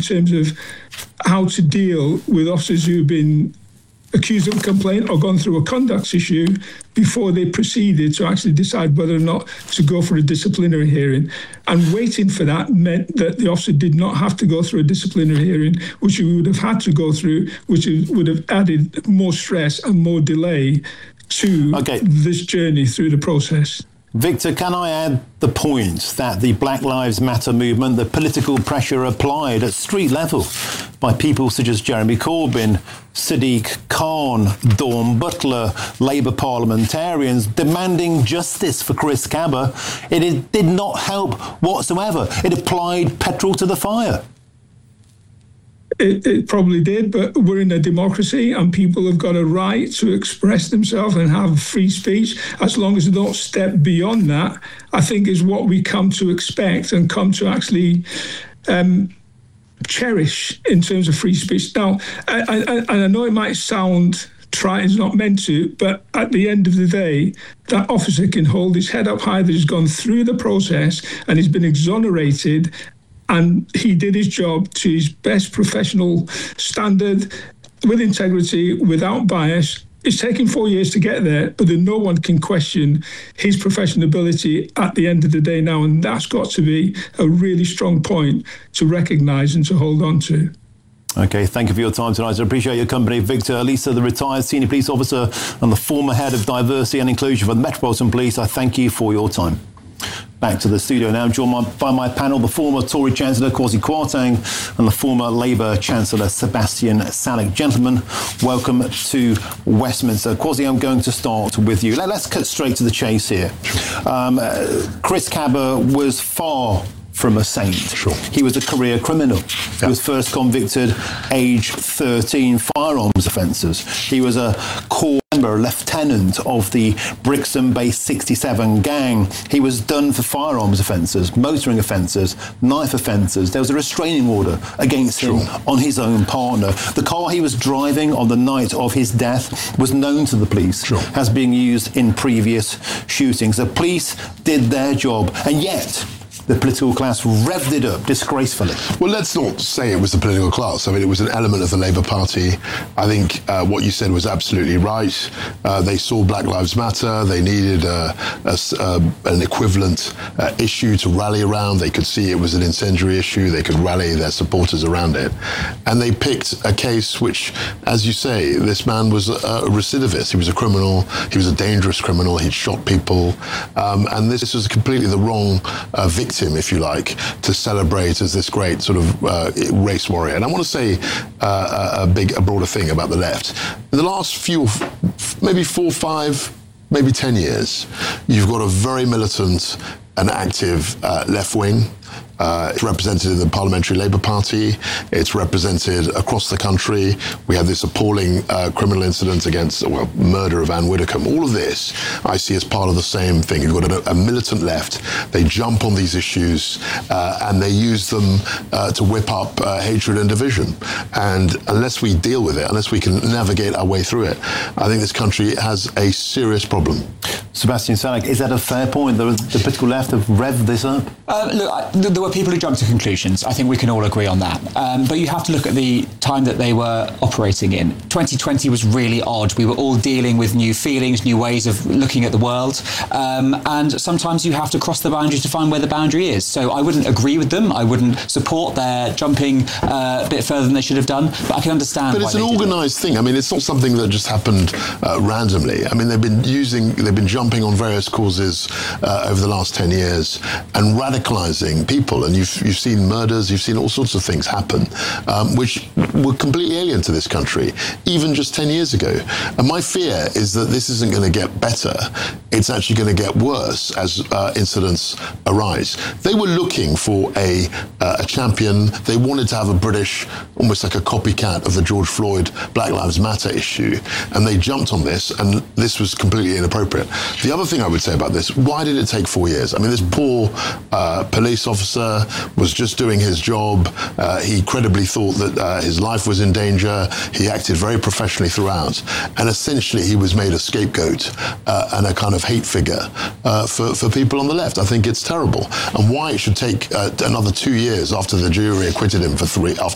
terms of how to deal with officers who've been accused of a complaint or gone through a conduct issue before they proceeded to actually decide whether or not to go for a disciplinary hearing. And waiting for that meant that the officer did not have to go through a disciplinary hearing, which he would have had to go through, which would have added more stress and more delay to this journey through the process. Victor, can I add the point that the Black Lives Matter movement, the political pressure applied at street level by people such as Jeremy Corbyn, Sadiq Khan, Dawn Butler, Labour parliamentarians demanding justice for Chris Kaba, it did not help whatsoever. It applied petrol to the fire. It probably did, but we're in a democracy and people have got a right to express themselves and have free speech. As long as they don't step beyond that, I think is what we come to expect and come to actually cherish in terms of free speech. Now, I know it might sound trite, it's not meant to, but at the end of the day, that officer can hold his head up high that he's gone through the process and he's been exonerated. And he did his job to his best professional standard, with integrity, without bias. It's taken 4 years to get there, but then no one can question his professional ability at the end of the day now. And that's got to be a really strong point to recognise and to hold on to. OK, thank you for your time tonight. I appreciate your company. Victor Elisa, the retired senior police officer and the former head of diversity and inclusion for the Metropolitan Police, I thank you for your time. Back to the studio now, joined by my panel, the former Tory Chancellor Kwasi Kwarteng and the former Labour Chancellor Sebastian Salek. Gentlemen, welcome to Westminster. Kwasi, I'm going to start with you. Let's cut straight to the chase here. Chris Kaba was far from a saint. Sure. He was a career criminal. He was first convicted age 13, firearms offences. He was a core member, a lieutenant of the Brixton-based 67 gang. He was done for firearms offences, motoring offences, knife offences. There was a restraining order against him on his own partner. The car he was driving on the night of his death was known to the police as being used in previous shootings. The police did their job, and yet the political class revved it up disgracefully. Well, let's not say it was the political class. I mean, it was an element of the Labour Party. I think what you said was absolutely right. They saw Black Lives Matter. They needed an equivalent issue to rally around. They could see it was an incendiary issue. They could rally their supporters around it. And they picked a case which, as you say, this man was a recidivist. He was a criminal. He was a dangerous criminal. He'd shot people. And this was completely the wrong victim, if you like, to celebrate as this great sort of race warrior. And I want to say a broader thing about the left. In the last few, maybe 4, 5, maybe 10 years, you've got a very militant and active left wing. It's represented in the Parliamentary Labour Party. It's represented across the country. We had this appalling criminal incident against, murder of Anne Widdecombe. All of this I see as part of the same thing. You've got a militant left. They jump on these issues and they use them to whip up hatred and division. And unless we deal with it, unless we can navigate our way through it, I think this country has a serious problem. Sebastian Salek, is that a fair point? The political left have revved this up? Look, there were people who jumped to conclusions. I think we can all agree on that. But you have to look at the time that they were operating in. 2020 was really odd. We were all dealing with new feelings, new ways of looking at the world. And sometimes you have to cross the boundary to find where the boundary is. So I wouldn't agree with them. I wouldn't support their jumping a bit further than they should have done. But I can understand why. But it's an organised thing. I mean, it's not something that just happened randomly. I mean, they've been jumping on various causes over the last 10 years and radicalising people. And you've seen murders, you've seen all sorts of things happen, which were completely alien to this country, even just 10 years ago. And my fear is that this isn't going to get better. It's actually going to get worse as incidents arise. They were looking for a champion. They wanted to have a British, almost like a copycat of the George Floyd Black Lives Matter issue. And they jumped on this, and this was completely inappropriate. The other thing I would say about this, why did it take 4 years? I mean, this poor police officer was just doing his job. He credibly thought that his life was in danger. He acted very professionally throughout. And essentially, he was made a scapegoat and a kind of hate figure for people on the left. I think it's terrible. And why it should take another 2 years after the jury acquitted him after